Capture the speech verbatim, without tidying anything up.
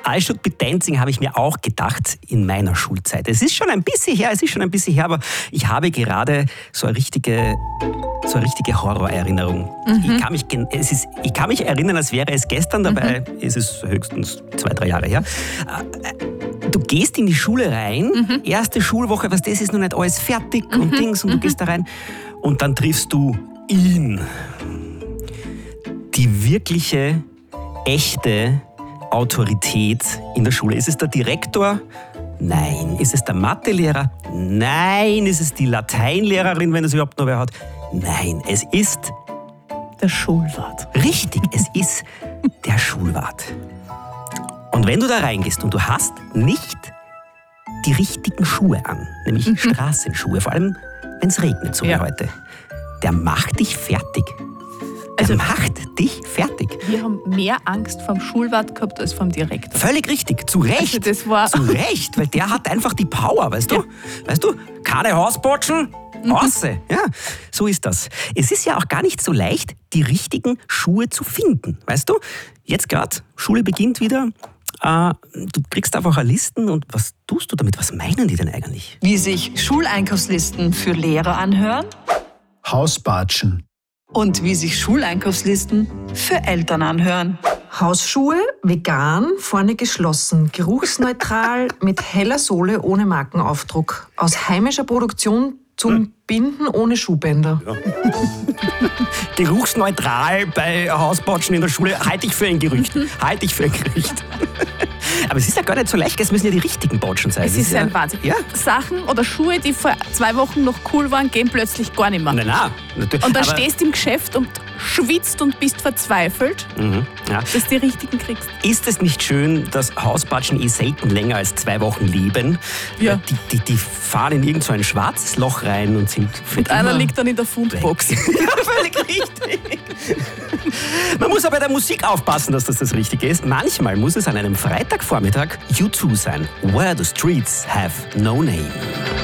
I should be dancing habe ich mir auch gedacht in meiner Schulzeit. Es ist schon ein bisschen her, es ist schon ein bisschen her, aber ich habe gerade so eine richtige, so eine richtige Horrorerinnerung. Mhm. Ich, kann mich, es ist, ich kann mich erinnern, als wäre es gestern, dabei mhm. ist es höchstens zwei, drei Jahre her. Du gehst in die Schule rein, mhm. erste Schulwoche, was das ist noch nicht alles fertig mhm. und Dings und du mhm. gehst da rein und dann triffst du ihn. Die wirkliche, echte Autorität in der Schule. Ist es der Direktor? Nein. Ist es der Mathelehrer? Nein. Ist es die Lateinlehrerin, wenn es überhaupt noch wer hat? Nein. Es ist der Schulwart. Richtig, es ist der Schulwart. Und wenn du da reingehst und du hast nicht die richtigen Schuhe an, nämlich mhm. Straßenschuhe, vor allem wenn es regnet, so wie ja. heute, der macht dich fertig. Der also, macht dich fertig. Wir haben mehr Angst vom Schulwart gehabt als vom Direktor. Völlig richtig, zu Recht. Also das war zu Recht, weil der hat einfach die Power, weißt du? Ja. Weißt du, keine Hausbotschen, mhm. Ausse. Ja, so ist das. Es ist ja auch gar nicht so leicht, die richtigen Schuhe zu finden, weißt du? Jetzt gerade, Schule beginnt wieder. Uh, du kriegst einfach eine Listen und was tust du damit? Was meinen die denn eigentlich? Wie sich Schuleinkaufslisten für Lehrer anhören? Hausbatschen. Und wie sich Schuleinkaufslisten für Eltern anhören. Hausschuhe, vegan, vorne geschlossen, geruchsneutral, mit heller Sohle ohne Markenaufdruck. Aus heimischer Produktion zum hm. Binden ohne Schuhbänder. Ja. Geruchsneutral bei Hausbatschen in der Schule halte ich für ein Gerücht. Halte ich für ein Gerücht. Aber es ist ja gar nicht so leicht, es müssen ja die richtigen Batschen sein. Es ist ja ein Wahnsinn. Ja? Sachen oder Schuhe, die vor zwei Wochen noch cool waren, gehen plötzlich gar nicht mehr. Nein, nein. Natürlich. Und dann aber stehst du im Geschäft und schwitzt und bist verzweifelt, mhm, ja. dass du die richtigen kriegst. Ist es nicht schön, dass Hausbatschen eh selten länger als zwei Wochen leben? Ja. Die, die, die fahren in irgend so ein schwarzes Loch rein und sind für Und einer liegt dann in der Fundbox. Ja, völlig richtig. Man muss aber bei der Musik aufpassen, dass das das Richtige ist. Manchmal muss es an einem Freitagvormittag U zwei sein. Where the Streets Have No Name.